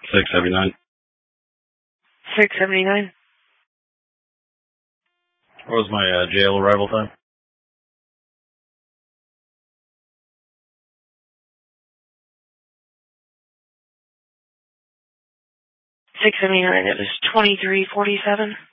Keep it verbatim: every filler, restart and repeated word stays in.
six seventy-nine. six seventy-nine. What was my uh, jail arrival time? six seventy-nine, it was twenty-three forty-seven.